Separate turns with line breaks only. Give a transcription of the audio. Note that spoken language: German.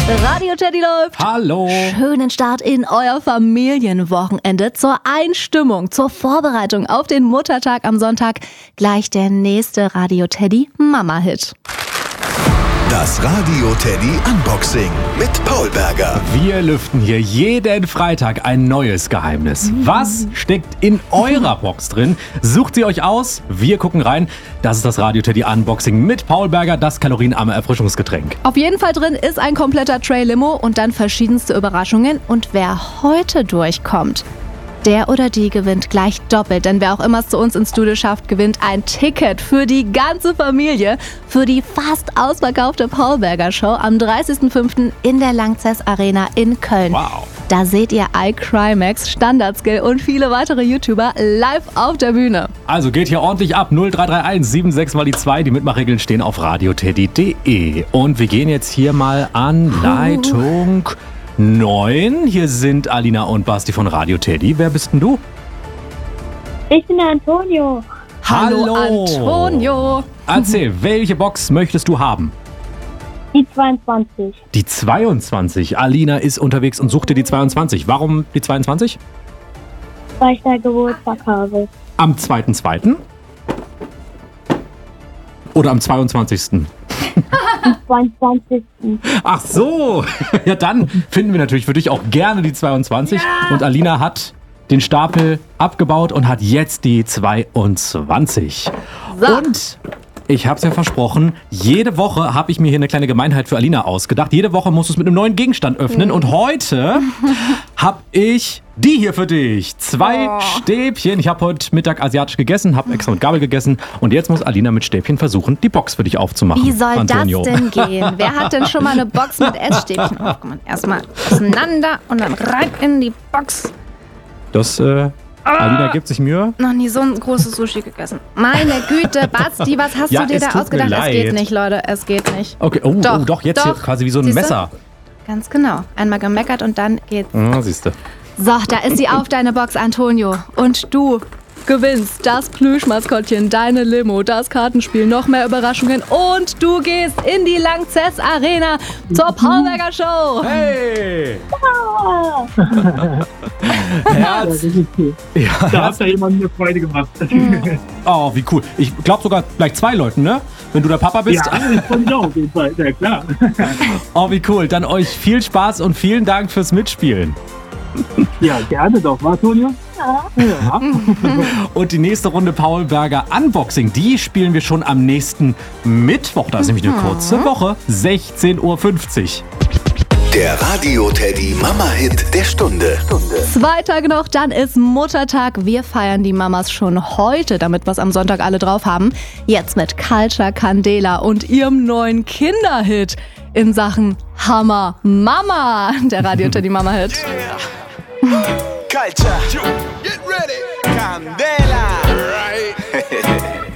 Radio Teddy läuft.
Hallo.
Schönen Start in euer Familienwochenende. Zur Einstimmung, zur Vorbereitung auf den Muttertag am Sonntag gleich der nächste Radio Teddy Mama-Hit.
Das Radio Teddy Unboxing mit Paul Berger.
Wir lüften hier jeden Freitag ein neues Geheimnis. Was steckt in eurer Box drin? Sucht sie euch aus, wir gucken rein. Das ist das Radio Teddy Unboxing mit Paul Berger, das kalorienarme Erfrischungsgetränk.
Auf jeden Fall drin ist ein kompletter Tray-Limo und dann verschiedenste Überraschungen. Und wer heute durchkommt, der oder die gewinnt gleich doppelt, denn wer auch immer es zu uns ins Studio schafft, gewinnt ein Ticket für die ganze Familie für die fast ausverkaufte Paul Berger Show am 30.05. in der Lanxess Arena in Köln.
Wow.
Da seht ihr iCrimex, Standardskill und viele weitere YouTuber live auf der Bühne.
Also geht hier ordentlich ab. 0331 76 mal die 2. Die Mitmachregeln stehen auf radioteddy.de. Und wir gehen jetzt hier mal an Leitung 9. Hier sind Alina und Basti von Radio Teddy. Wer bist denn du?
Ich bin der Antonio.
Hallo Antonio.
Erzähl, welche Box möchtest du haben?
Die 22.
Die 22. Alina ist unterwegs und sucht dir die 22. Warum die 22?
Weil ich da Geburtstag habe.
Am 2.2. Oder am 22.?
Am 22.
Ach so. Ja, dann finden wir natürlich für dich auch gerne die 22. Ja. Und Alina hat den Stapel abgebaut und hat jetzt die 22.
So.
Und ich habe es ja versprochen, jede Woche habe ich mir hier eine kleine Gemeinheit für Alina ausgedacht. Jede Woche musst du es mit einem neuen Gegenstand öffnen. Und heute habe ich die hier für dich. 2 Stäbchen. Ich habe heute Mittag asiatisch gegessen, habe extra mit Gabel gegessen. Und jetzt muss Alina mit Stäbchen versuchen, die Box für dich aufzumachen.
Wie soll
Antonio.
das denn gehen? Wer hat denn schon mal eine Box mit Essstäbchen aufgemacht? Erstmal auseinander und dann rein in die Box.
Das, Alina gibt sich Mühe.
Noch nie so ein großes Sushi gegessen. Meine Güte, Basti, was hast
Ja,
du dir
es
da
tut
ausgedacht?
mir
Es geht
leid.
nicht, Leute, es geht nicht.
Okay, doch, jetzt hier quasi wie so ein
Siehste?
Messer.
Ganz genau. Einmal gemeckert und dann geht's.
Siehst du.
So, da ist sie auf, deine Box, Antonio. Und du gewinnst das Plüschmaskottchen, deine Limo, das Kartenspiel, noch mehr Überraschungen und du gehst in die Lanxess Arena zur Paul Berger Show.
Hey!
Ja, das ist cool.
Ja,
Da hat ja jemand eine Freude gemacht.
oh, wie cool. Ich glaube sogar gleich 2 Leuten, ne? Wenn du der Papa bist.
Ja, das freut mich auch auf jeden Fall. Ja, klar.
Oh, wie cool. Dann euch viel Spaß und vielen Dank fürs Mitspielen.
Ja, gerne doch, was, Tonio? Ja.
Und die nächste Runde Paul Berger Unboxing, die spielen wir schon am nächsten Mittwoch. Da ist nämlich eine kurze Woche, 16.50 Uhr.
Der Radio Teddy Mama-Hit der Stunde.
2 Tage noch, dann ist Muttertag. Wir feiern die Mamas schon heute, damit wir es am Sonntag alle drauf haben. Jetzt mit Culture Candela und ihrem neuen Kinderhit in Sachen Hammer Mama. Der Radio Teddy Mama-Hit.
Culture, get ready, Candela, right?